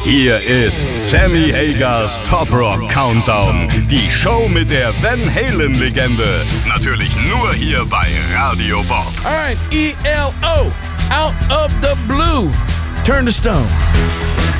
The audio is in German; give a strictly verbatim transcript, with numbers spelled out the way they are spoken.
Hier ist Sammy Hagers Top Rock Countdown. Die Show mit der Van Halen-Legende. Natürlich nur hier bei Radio Bob. Alright, E L O, Out of the Blue. Turn to Stone.